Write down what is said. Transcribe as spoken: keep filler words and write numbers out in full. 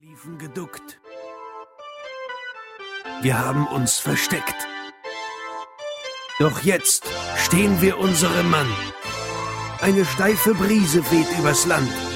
Liefen geduckt. Wir haben uns versteckt. Doch jetzt stehen wir unserem Mann. Eine steife Brise weht übers Land.